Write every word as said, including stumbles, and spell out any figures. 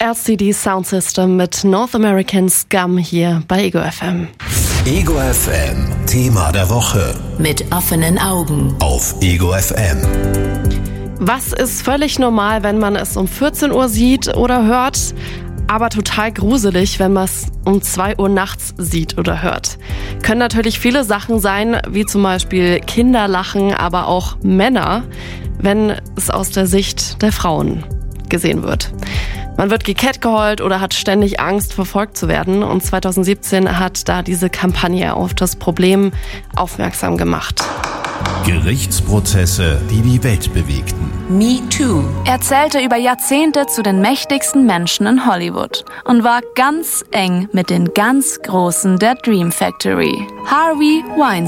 L C D Sound System mit North American Scum hier bei Ego F M. Ego F M, Thema der Woche. Mit offenen Augen. Auf Ego F M. Was ist völlig normal, wenn man es um vierzehn Uhr sieht oder hört, aber total gruselig, wenn man es um zwei Uhr nachts sieht oder hört? Können natürlich viele Sachen sein, wie zum Beispiel Kinder lachen, aber auch Männer, wenn es aus der Sicht der Frauen gesehen wird. Man wird gecatcallt oder hat ständig Angst, verfolgt zu werden. Und zwanzig siebzehn hat da diese Kampagne auf das Problem aufmerksam gemacht. Gerichtsprozesse, die die Welt bewegten. Me Too. Er zählte über Jahrzehnte zu den mächtigsten Menschen in Hollywood und war ganz eng mit den ganz Großen der Dream Factory. Harvey Weinstein.